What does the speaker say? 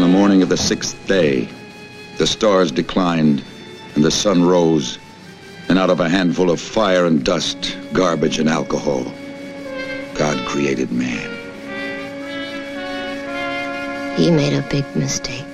morning of the 6th day, the stars declined and the sun rose, and out of a handful of fire and dust, garbage and alcohol, God created man. He made a big mistake.